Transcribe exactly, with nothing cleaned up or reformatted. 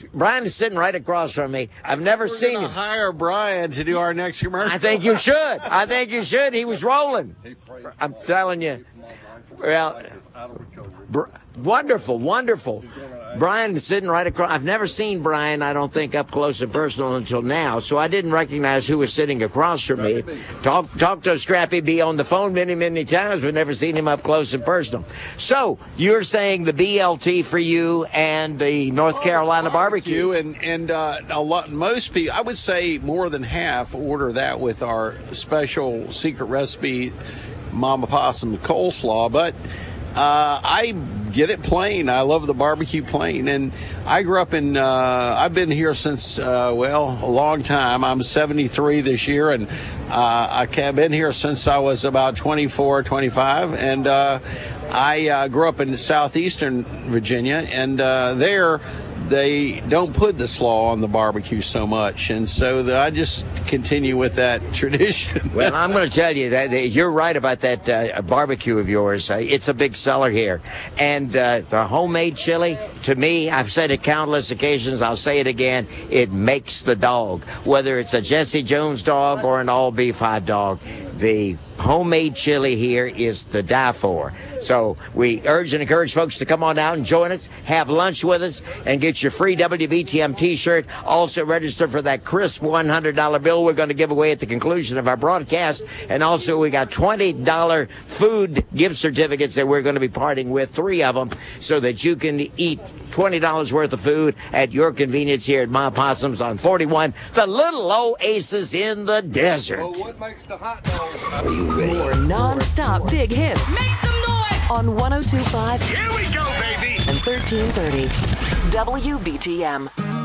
Brian is sitting right across from me. I've never We're seen gonna him. hire Brian to do our next commercial. I think you should. I think you should. He was rolling. I'm telling you. Well, br- wonderful, wonderful. Brian is sitting right across. I've never seen Brian, I don't think, up close and personal until now, so I didn't recognize who was sitting across from me. Talk, talk to Scrappy B on the phone many, many times, but never seen him up close and personal. So you're saying the B L T for you and the North Carolina barbecue. and and uh, a lot. Most people, I would say, more than half order that with our special secret recipe, Mama Possum coleslaw, but. Uh, I get it plain. I love the barbecue plain. And I grew up in, uh, I've been here since, uh, well, a long time. I'm seventy-three this year, and uh, I've been here since I was about twenty-four, twenty-five. And uh, I uh, grew up in southeastern Virginia, and uh, there they don't put the slaw on the barbecue so much. And so the, I just continue with that tradition. Well, I'm going to tell you that, that you're right about that uh, barbecue of yours. Uh, it's a big seller here. And uh, the homemade chili, to me, I've said it countless occasions, I'll say it again, it makes the dog. Whether it's a Jesse Jones dog or an all-beef hot dog, the homemade chili here is to die for. So we urge and encourage folks to come on out and join us, have lunch with us, and get your free W B T M t-shirt. Also register for that crisp one hundred dollar bill we're going to give away at the conclusion of our broadcast. And also we got twenty dollar food gift certificates that we're going to be parting with, three of them, so that you can eat twenty dollars worth of food at your convenience here at My Possums on forty-one, the little oasis in the desert. Well, what makes the hot dog? More non-stop big hits. Make some noise! On one oh two point five Here we go, baby! and thirteen thirty W B T M.